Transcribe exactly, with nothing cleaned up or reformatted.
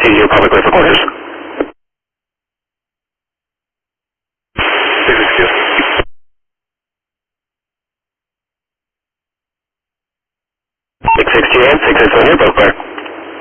T U public way for quarters. six six two. six six two and six six one here, both clear.